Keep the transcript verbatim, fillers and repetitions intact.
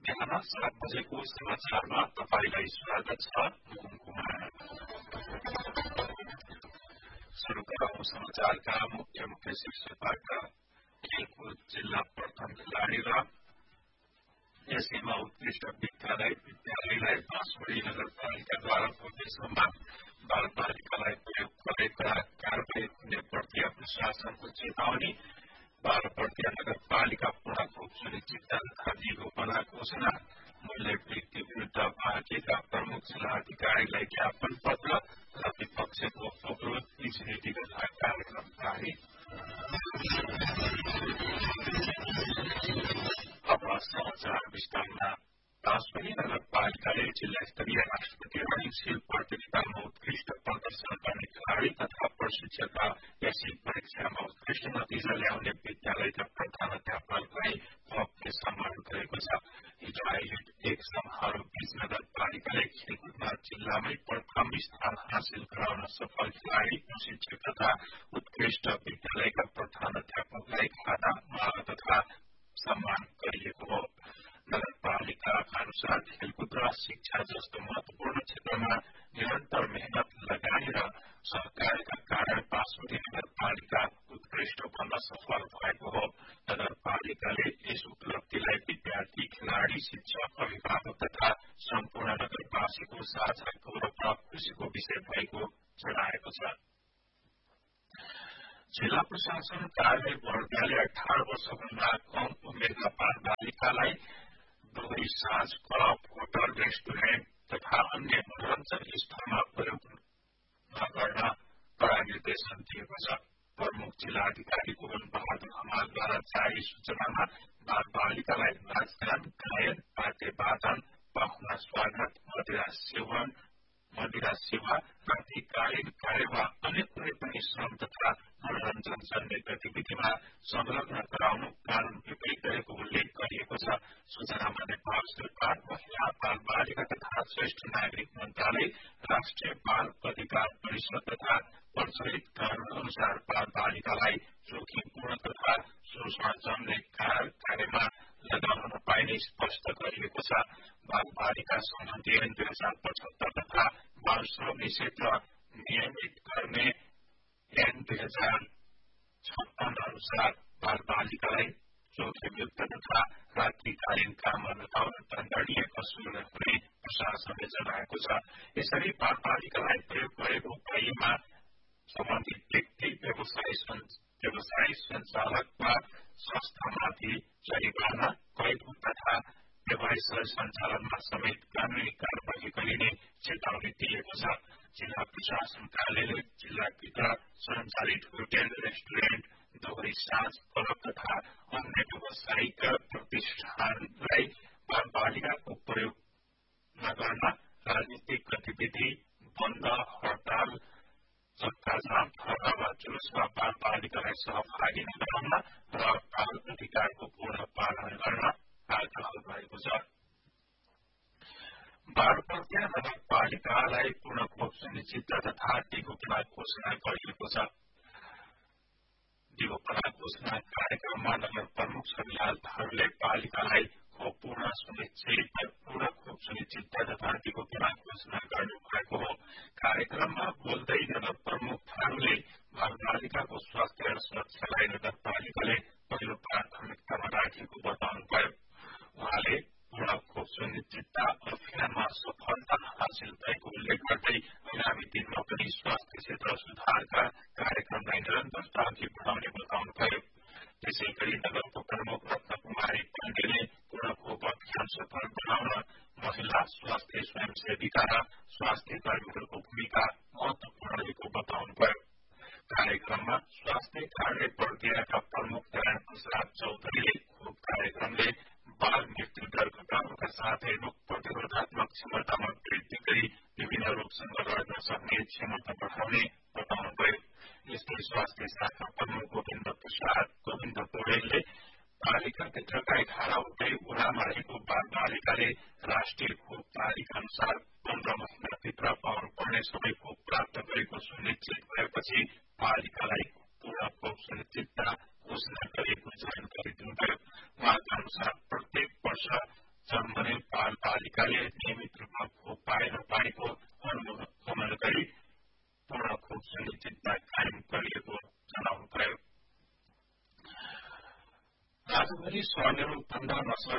बिहान सात बजेको समाचारमा तपाईलाई स्वागत छ। मोहन कुमार। सुरु गरौं समाचारका मुख्य मुख्य शीर्षकबाट। खेलकुद जिल्ला प्रथम खेलाडी र यसैमा उत्कृष्ट विद्यालय विद्यालयलाई बाँसबेडी नगरपालिकाद्वारा भव्य सम्मान। बालबालिकालाई प्रयोग गरेका कारबाही हुने प्रक्रिया प्रशासनको चेतावनी। बालपर्तिया नगरपालिका पूर्ण खोप सुनिश्चितता तथा विलोपना घोषणा। मूल्य वृद्धि विरुद्ध भाजपा प्रमुख जिल्ला अधिकारीलाई ज्ञापन पत्र र विपक्षको अवरोध बीच नीतिगत कार्यक्रम पारित। अब समाचार विस्तारमा। बाँसबेडी नगरपालिकाले जिल्ला स्तरीय राष्ट्रपति रनिङ सिल प्रतियोगितामा उत्कृष्ट प्रदर्शन गर्ने खेलाड़ी तथा प्रशिक्षकका एसई परीक्षामा उत्कृष्ट नतिजा ल्याउने विद्यालयका प्रधानाध्यापकलाई थपले सम्मान गरेको छ। हिजो आयोजित एक समारोह बीच नगरपालिकाले खेलकुदमा जिल्लामै प्रथम स्थान हासिल गराउन सफल खेलाड़ी प्रशिक्षक तथा उत्कृष्ट विद्यालयका प्रधानाध्यापकलाई खादा माला तथा सम्मान गरिएको हो। नगरपालिका अनुसार खेलकुद र शिक्षा जस्तो महत्वपूर्ण क्षेत्रमा निरन्तर मेहनत लगानी र सहकार्यका कारण बाँसबेडी नगरपालिका उत्कृष्ट बन्न सफल भएको हो। नगरपालिकाले यस उपलब्धिलाई विद्यार्थी खेलाड़ी शिक्षक अभिभावक तथा सम्पूर्ण नगरवासीको साझा गौरव र खुशीको विषय भएको जनाएको छ। जिल्ला प्रशासन कार्यालय बर्दियाले अठार वर्षभन्दा कम उमेरका बाल बालिकालाई दोहोरी साँझ क्लब होटल रेस्टुरेन्ट तथा अन्य मनोरञ्जन स्थलमा प्रयोग नगर्न कड़ा निर्देशन दिएको छ। प्रमुख जिल्ला अधिकारी गोवन बहादुर हमालद्वारा जारी सूचनामा बाल बालिकालाई नाचगान गायन वाद्य वादन पाहुना स्वागत मदिरा सेवन मदिरा सेवा रात्रिकालीन कार्य वा अन्य कुनै पनि श्रम तथा मनोरञ्जन जन्य गतिविधिमा संलग्न गराउनु कानून विपरीत रहेको उल्लेख गरिएको छ। सूचनामा नेपाल सरकार महिला बाल बालिका तथा श्रेष्ठ नागरिक मन्त्रालय राष्ट्रिय बाल अधिकार परिषद तथा प्रचलित कानून अनुसार बाल बालिकालाई जोखिमपूर्ण तथा शोषण जन्य कार्यमा लगाउन नपाइने स्पष्ट गरिएको छ। बाल बालिका सम्बन्धी ऐन दुई हजार पचहत्तर तथा बाल श्रम निषेध नियमित गर्ने ऐन दुई हजार छप्पन्न अनुसार बाल बालिकालाई जोखिमयुक्त तथा रात्रिकालीन काममा लगाउन दण्डनीय कसुर हुने प्रशासनले जनाएको छ। यसरी बाल बालिकालाई प्रयोग गरेको पाइएमा सम्बन्धित व्यक्ति व्यवसाय व्यवसाय सञ्चालक वा संस्थामाथि जरिवाना कैद तथा व्यवसाय सञ्चालनमा समेत कानूनी कार्यवाही गरिने चेतावनी दिएको छ। जिल्ला प्रशासन कार्यालयले जिल्लाभित्र सञ्चालित होटल रेस्टुरेन्ट दोहोरी साँझ क्लब तथा अन्य व्यावसायिक प्रतिष्ठानलाई बाल बालिकाको प्रयोग नगर्न राजनीतिक गतिविधि बन्द हडताल चक्काजाम धरना वा जुलुसमा बाल बालिकालाई सहभागी नगराउन र बाल अधिकारको पूर्ण पालन गर्न आग्रह गरेको छ। बालपर्तिया नगरपालिकालाई पूर्ण खोप सुनिश्चितता तथा विलोपना घोषणा गरिएको छ। विलोपना घोषणा कार्यक्रममा नगर प्रमुख सविलाल थारूले पालिकालाई खोप पूर्ण सुनिश्चित पूर्ण खोप सुनिश्चितता तथा विलोपना घोषणा गर्नु भएको हो। कार्यक्रममा बोल्दै नगर प्रमुख थारूले बाल बालिकाको स्वास्थ्य र सुरक्षालाई नगरपालिकाले पहिलो प्राथमिकतामा राखेको बताउनुभयो। उहाँले पूर्ण खोप सुनिश्चितता अभियानमा सफलता हासिल भएको उल्लेख गर्दै आगामी दिनमा पनि स्वास्थ्य क्षेत्र सुधारका कार्यक्रमलाई निरन्तरता अघि बढाउने बताउनुभयो। त्यसै गरी नगरको प्रमुख रत्न कुमारी पाण्डेले पूर्ण खोप अभियान सफल बनाउन महिला स्वास्थ्य स्वयंसेविका र स्वास्थ्य कर्मीहरूको भूमिका महत्वपूर्ण रहेको बताउनुभयो। कार्यक्रममा स्वास्थ्य कार्य प्रक्रियाका प्रमुख नारायण प्रसाद चौधरीले खोप कार्यक्रमले बाल मृत्यु दर घटाउनका साथै रोग प्रतिरोधात्मक क्षमतामा वृद्धि गरी विभिन्न रोगसँग लड्न सक्ने क्षमता बढ़ाउने बताउनुभयो। यस्तै स्वास्थ्य शाखा प्रमुख गोविन्द प्रसाद गोविन्द पौडेलले पालिकाभित्रका एघारवटै वडामा रहेको बाल बालिकाले राष्ट्रिय खोप तारिख अनुसार पन्ध्र महिनाभित्र पाउनुपर्ने सबै खोप प्राप्त गरेको सुनिश्चित भएपछि पालिकालाई पूर्ण खोप सुनिश्चितता घोषणा गरिएको जानकारी दिनुभयो। उहाँका अनुसार प्रत्येक वर्ष जन्मने बाल बालिकाले नियमित रूपमा खोप पाए र पाएको अनुगमन गरी पूर्ण खोप सुनिश्चितता कायम गरिएको जनाउनुभयो। आजभरि स्वर्णरोग भन्दा नसर